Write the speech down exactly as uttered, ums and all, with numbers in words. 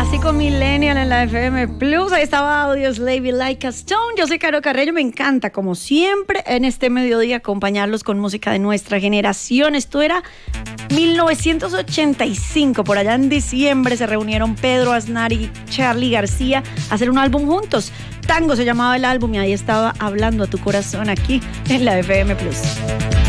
Clásico Millennial en la F M Plus. Ahí estaba Audios Lady Like a Stone. Yo soy Caro Carreño. Me encanta, como siempre, en este mediodía acompañarlos con música de nuestra generación. Esto era mil novecientos ochenta y cinco. Por allá en diciembre se reunieron Pedro Aznar y Charly García a hacer un álbum juntos. Tango se llamaba el álbum y ahí estaba Hablando a tu corazón aquí en la F M Plus.